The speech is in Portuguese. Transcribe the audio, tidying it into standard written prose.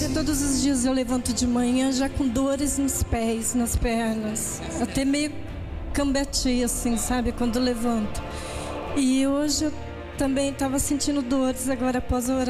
todos os dias eu levanto de manhã já com dores nos pés, nas pernas. Até meio cambetia assim, sabe, quando eu levanto. E hoje eu também estava sentindo dores agora após a